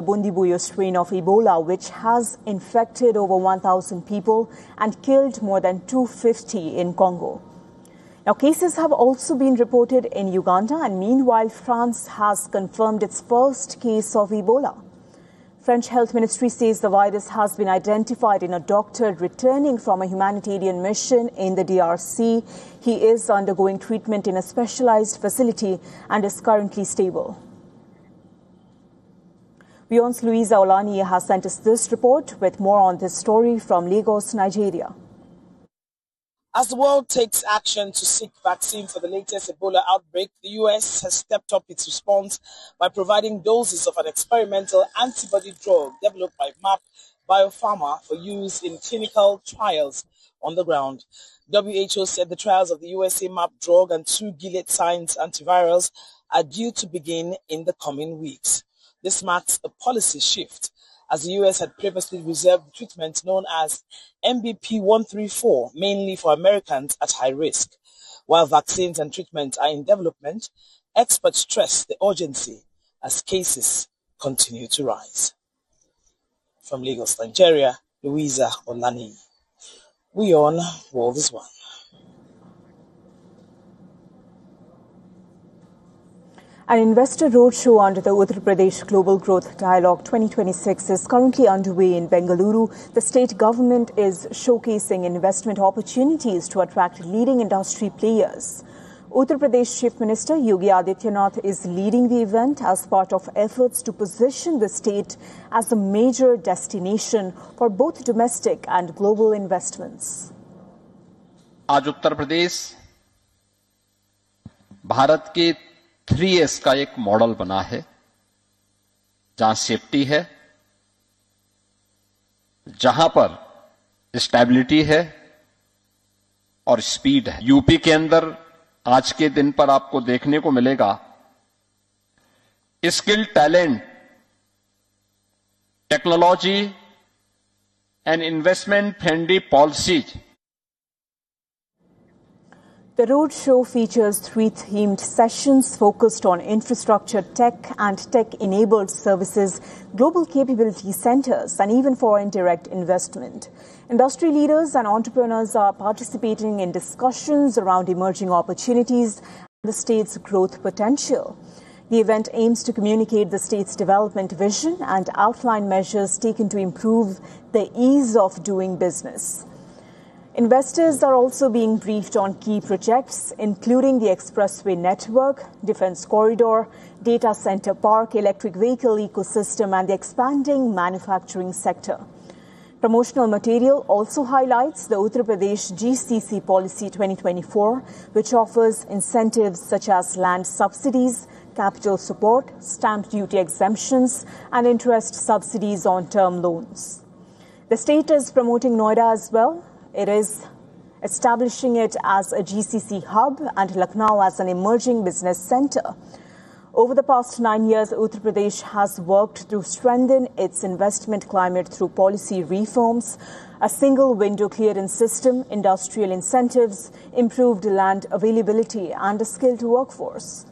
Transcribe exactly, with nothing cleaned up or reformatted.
Bundibugyo strain of Ebola, which has infected over one thousand people and killed more than two hundred fifty in Congo. Now, cases have also been reported in Uganda, and meanwhile, France has confirmed its first case of Ebola. French Health Ministry says the virus has been identified in a doctor returning from a humanitarian mission in the D R C. He is undergoing treatment in a specialized facility and is currently stable. Beyonce Louisa Olani has sent us this report with more on this story from Lagos, Nigeria. As the world takes action to seek vaccine for the latest Ebola outbreak, the U S has stepped up its response by providing doses of an experimental antibody drug developed by MAP Biopharma for use in clinical trials on the ground. W H O said the trials of the U S A MAP drug and two Gilead Sciences antivirals are due to begin in the coming weeks. This marks a policy shift, as the U S had previously reserved the treatment known as M B P one thirty-four mainly for Americans at high risk. While vaccines and treatment are in development, experts stress the urgency as cases continue to rise. From Lagos, Nigeria, Louisa Olani. We on World is One. An investor roadshow under the Uttar Pradesh Global Growth Dialogue twenty twenty-six is currently underway in Bengaluru. The state government is showcasing investment opportunities to attract leading industry players. Uttar Pradesh Chief Minister Yogi Adityanath is leading the event as part of efforts to position the state as a major destination for both domestic and global investments. आज उत्तर प्रदेश भारत के three S का एक model बना है, जहां safety है, जहां पर स्टेबिलिटी है और स्पीड है। यूपी के अंदर आज के दिन पर आपको देखने को मिलेगा skill, talent, technology and investment friendly policies. The roadshow features three themed sessions focused on infrastructure, tech and tech-enabled services, global capability centers, and even foreign direct investment. Industry leaders and entrepreneurs are participating in discussions around emerging opportunities and the state's growth potential. The event aims to communicate the state's development vision and outline measures taken to improve the ease of doing business. Investors are also being briefed on key projects, including the expressway network, defense corridor, data center park, electric vehicle ecosystem, and the expanding manufacturing sector. Promotional material also highlights the Uttar Pradesh G C C Policy twenty twenty-four, which offers incentives such as land subsidies, capital support, stamp duty exemptions, and interest subsidies on term loans. The state is promoting Noida as well. It is establishing it as a G C C hub and Lucknow as an emerging business center. Over the past nine years, Uttar Pradesh has worked to strengthen its investment climate through policy reforms, a single window clearance system, industrial incentives, improved land availability, and a skilled workforce.